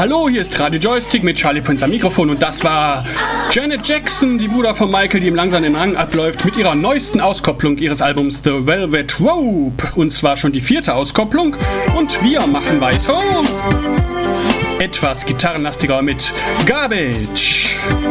Hallo, hier ist Radio Joystick mit Charlie Prince am Mikrofon und das war Janet Jackson, die Bruder von Michael, die ihm langsam den Rang abläuft, mit ihrer neuesten Auskopplung ihres Albums The Velvet Rope. Und zwar schon die 4. Auskopplung und wir machen weiter. Etwas gitarrenlastiger mit Garbage.